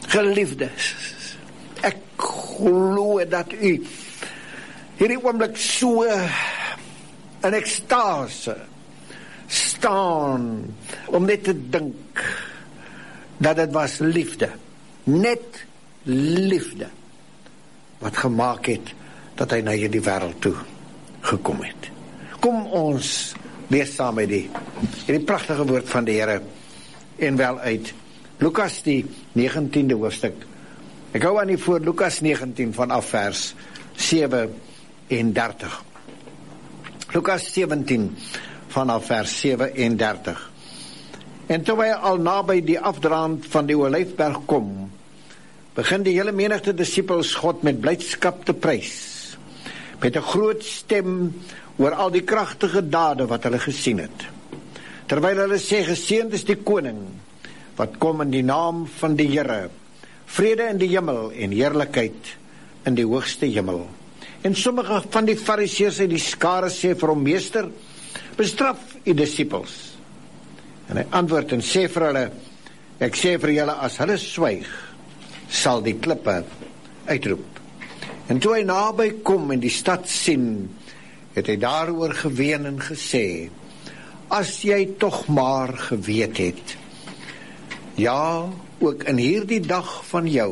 Geliefdes, ek glo dat u hierdie oomblik so in ekstase staan om net te dink dat het was liefde, net liefde, wat gemaak het dat hy na hierdie wêreld toe gekom het. Kom ons lees saam met hierdie pragtige woord van die Here en wel uit Lukas die 19de hoofstuk. Ek hou aan die voor Lukas 19 vanaf vers 37. Lukas 17 vanaf vers 37. En toe hy al naby die afdraand van die Olyfberg kom, begin die hele menigte disippels God met blydskap te prys, met 'n groot stem oor al die kragtige dade wat hulle gesien het. Terwyl hulle sê, geseënd is die koning wat kom in die naam van die Here, vrede in die hemel en heerlikheid in die hoogste hemel. En sommige van die fariseërs uit die skare sê vir hom, meester, bestraf die disippels. En hy antwoord en sê vir hulle, ek sê vir julle, as hulle swyg, sal die klippe uitroep. En toe hy naby kom en die stad sien, het hy daaroor geween en gesê, as jy tog maar geweet het, ja, ook in hierdie dag van jou,